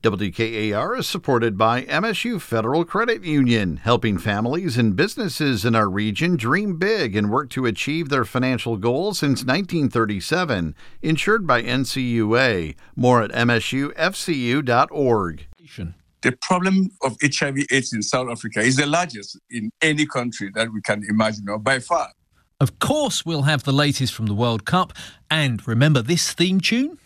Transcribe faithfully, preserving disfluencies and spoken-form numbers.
W K A R is supported by M S U Federal Credit Union, helping families and businesses in our region dream big and work to achieve their financial goals since nineteen thirty-seven. Insured by N C U A. More at M S U F C U dot org. The problem of H I V AIDS in South Africa is the largest in any country that we can imagine, or by far. Of course, we'll have the latest from the World Cup. And remember this theme tune?